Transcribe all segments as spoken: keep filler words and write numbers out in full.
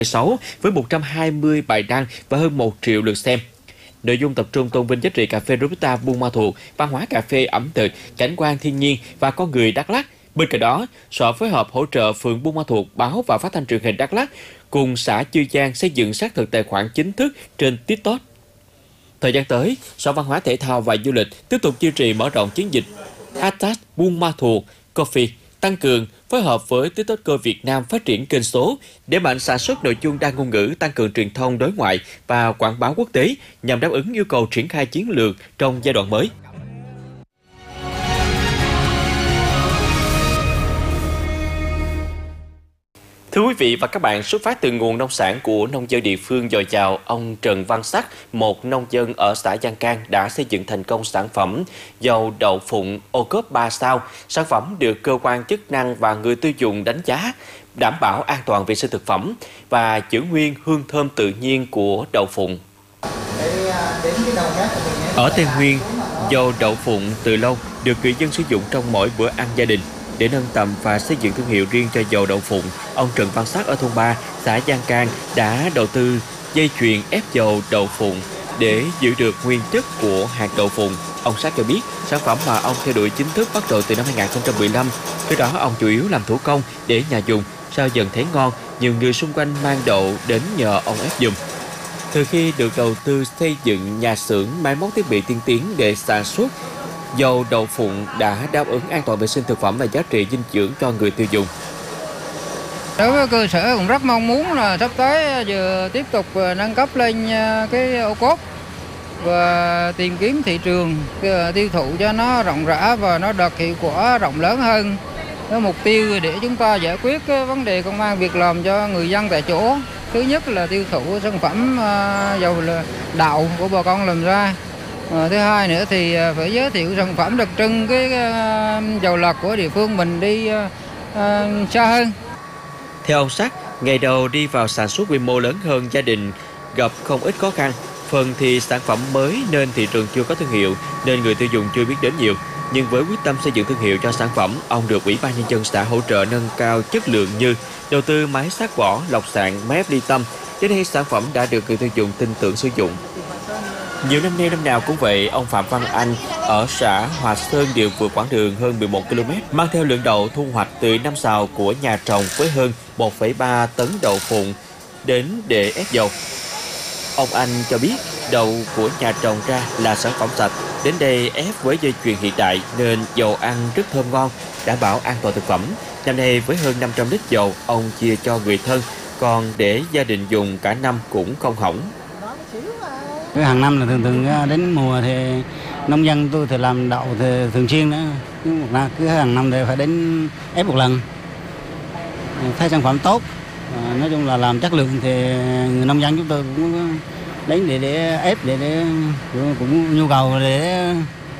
sáu với một trăm hai mươi bài đăng và hơn một triệu lượt xem. Nội dung tập trung tôn vinh giá trị cà phê Robusta Buôn Ma Thuột, văn hóa cà phê ẩm thực, cảnh quan thiên nhiên và con người Đắk Lắk. Bên cạnh đó, Sở phối hợp hỗ trợ phường Buôn Ma Thuột, báo và phát thanh truyền hình Đắk Lắk cùng xã Chư Giang xây dựng xác thực tài khoản chính thức trên TikTok. Thời gian tới, Sở Văn hóa Thể thao và Du lịch tiếp tục duy trì mở rộng chiến dịch hashtag Buôn Ma Thuột Coffee, tăng cường phối hợp với TikToker Việt Nam phát triển kênh số, đẩy mạnh sản xuất nội dung đa ngôn ngữ, tăng cường truyền thông đối ngoại và quảng bá quốc tế nhằm đáp ứng yêu cầu triển khai chiến lược trong giai đoạn mới. Thưa quý vị và các bạn, xuất phát từ nguồn nông sản của nông dân địa phương dồi dào, ông Trần Văn Sắc, một nông dân ở xã Giang Cang đã xây dựng thành công sản phẩm dầu đậu phụng ô cốp ba sao. Sản phẩm được cơ quan chức năng và người tiêu dùng đánh giá đảm bảo an toàn vệ sinh thực phẩm và giữ nguyên hương thơm tự nhiên của đậu phụng. Ở Tây Nguyên, dầu đậu phụng từ lâu được người dân sử dụng trong mỗi bữa ăn gia đình. Để nâng tầm và xây dựng thương hiệu riêng cho dầu đậu phụng, ông Trần Văn Sắc ở thôn ba, xã Giang Cang đã đầu tư dây chuyền ép dầu đậu phụng để giữ được nguyên chất của hạt đậu phụng. Ông Sắc cho biết, sản phẩm mà ông theo đuổi chính thức bắt đầu từ năm hai nghìn không trăm mười lăm. Trước đó, ông chủ yếu làm thủ công để nhà dùng. Sau dần thấy ngon, nhiều người xung quanh mang đậu đến nhờ ông ép giùm. Từ khi được đầu tư xây dựng nhà xưởng máy móc thiết bị tiên tiến để sản xuất, dầu đậu phụng đã đáp ứng an toàn vệ sinh thực phẩm và giá trị dinh dưỡng cho người tiêu dùng. Đối với cơ sở cũng rất mong muốn là sắp tới vừa tiếp tục nâng cấp lên cái ô cốp và tìm kiếm thị trường tiêu thụ cho nó rộng rãi và nó đạt hiệu quả rộng lớn hơn. Với mục tiêu để chúng ta giải quyết cái vấn đề công ăn việc làm cho người dân tại chỗ. Thứ nhất là tiêu thụ sản phẩm dầu đậu của bà con làm ra. À, thứ hai nữa thì phải giới thiệu sản phẩm đặc trưng cái uh, dầu lọc của địa phương mình đi uh, uh, xa hơn. Theo ông Sắc, ngày đầu đi vào sản xuất quy mô lớn hơn, gia đình gặp không ít khó khăn. Phần thì sản phẩm mới nên thị trường chưa có thương hiệu, nên người tiêu dùng chưa biết đến nhiều. Nhưng với quyết tâm xây dựng thương hiệu cho sản phẩm, ông được Ủy ban Nhân dân xã hỗ trợ nâng cao chất lượng như đầu tư máy sát vỏ, lọc sạn, máy ép ly tâm. Đến nay sản phẩm đã được người tiêu dùng tin tưởng sử dụng. Nhiều năm nay năm nào cũng vậy, ông Phạm Văn Anh ở xã Hòa Sơn đều vượt quãng đường hơn mười một ki lô mét, mang theo lượng đậu thu hoạch từ năm sào của nhà trồng với hơn một phẩy ba tấn đậu phụng đến để ép dầu. Ông Anh cho biết đậu của nhà trồng ra là sản phẩm sạch, đến đây ép với dây chuyền hiện đại nên dầu ăn rất thơm ngon, đảm bảo an toàn thực phẩm. Năm nay với hơn năm trăm lít dầu, ông chia cho người thân, còn để gia đình dùng cả năm cũng không hỏng. Cứ hàng năm là thường thường đến mùa thì nông dân tôi thì làm đậu thì thường xuyên nữa, cứ một năm cứ hàng năm thì phải đến ép một lần. Thấy sản phẩm tốt, nói chung là làm chất lượng thì người nông dân chúng tôi cũng đến để để ép để để cũng nhu cầu để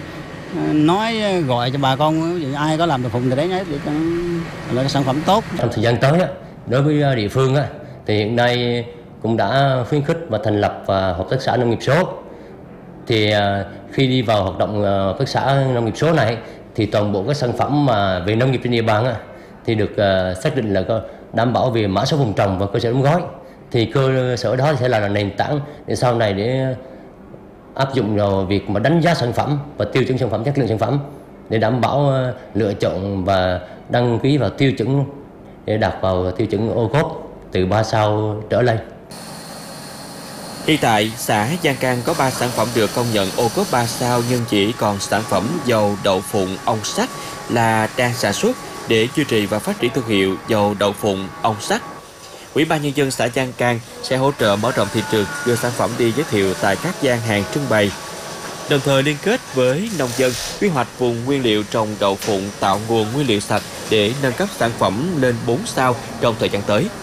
nói gọi cho bà con, ai có làm đậu phụng thì đến ép để cho là cái sản phẩm tốt. Trong thời gian tới đối với địa phương thì hiện nay cũng đã khuyến khích và thành lập hợp tác xã nông nghiệp số. Thì khi đi vào hoạt động hợp tác xã nông nghiệp số này thì toàn bộ các sản phẩm mà về nông nghiệp trên địa bàn thì được xác định là đảm bảo về mã số vùng trồng và cơ sở đóng gói. Thì cơ sở đó sẽ là nền tảng để sau này để áp dụng vào việc mà đánh giá sản phẩm và tiêu chuẩn sản phẩm, chất lượng sản phẩm để đảm bảo lựa chọn và đăng ký vào tiêu chuẩn để đạt vào tiêu chuẩn ô cốp từ ba sao trở lên. Hiện tại, xã Giang Cang có ba sản phẩm được công nhận ô cốp ba sao, nhưng chỉ còn sản phẩm dầu đậu phụng ông Sắc là đang sản xuất để duy trì và phát triển thương hiệu dầu đậu phụng ông Sắc. Ủy ban Nhân dân xã Giang Cang sẽ hỗ trợ mở rộng thị trường, đưa sản phẩm đi giới thiệu tại các gian hàng trưng bày, đồng thời liên kết với nông dân quy hoạch vùng nguyên liệu trồng đậu phụng, tạo nguồn nguyên liệu sạch để nâng cấp sản phẩm lên bốn sao trong thời gian tới.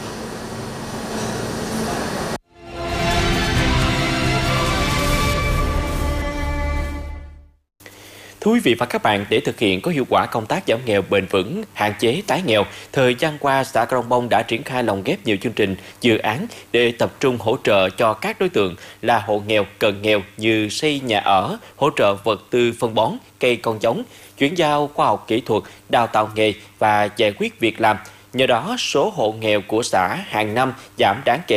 Thưa quý vị và các bạn, để thực hiện có hiệu quả công tác giảm nghèo bền vững, hạn chế tái nghèo, thời gian qua xã Crong Bông đã triển khai lồng ghép nhiều chương trình, dự án để tập trung hỗ trợ cho các đối tượng là hộ nghèo, cận nghèo như xây nhà ở, hỗ trợ vật tư phân bón, cây con giống, chuyển giao khoa học kỹ thuật, đào tạo nghề và giải quyết việc làm. Nhờ đó, số hộ nghèo của xã hàng năm giảm đáng kể.